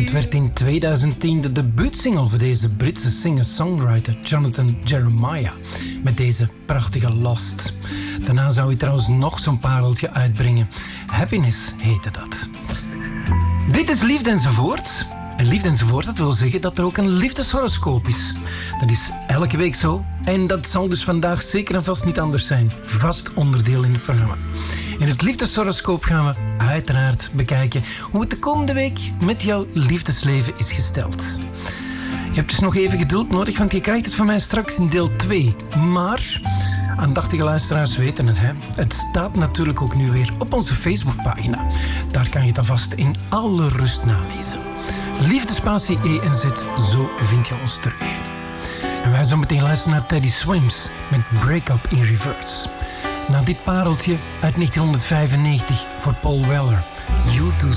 Het werd in 2010 de debuutsingle voor deze Britse singer-songwriter Jonathan Jeremiah met deze prachtige Lost. Daarna zou hij trouwens nog zo'n pareltje uitbrengen. Happiness heette dat. Dit is Liefde enzovoort. En Liefde enzovoort, dat wil zeggen dat er ook een liefdeshoroscoop is. Dat is elke week zo. En dat zal dus vandaag zeker en vast niet anders zijn. Vast onderdeel in het programma. In het liefdeshoroscoop gaan we uiteraard bekijken hoe het de komende week met jouw liefdesleven is gesteld. Je hebt dus nog even geduld nodig, want je krijgt het van mij straks in deel 2. Maar aandachtige luisteraars weten het, hè? Het staat natuurlijk ook nu weer op onze Facebookpagina. Daar kan je het alvast in alle rust nalezen. Liefdespatie E en Z, zo vind je ons terug. En wij zo meteen luisteren naar Teddy Swims met Break Up in Reverse. Na dit pareltje uit 1995 voor Paul Weller. You Do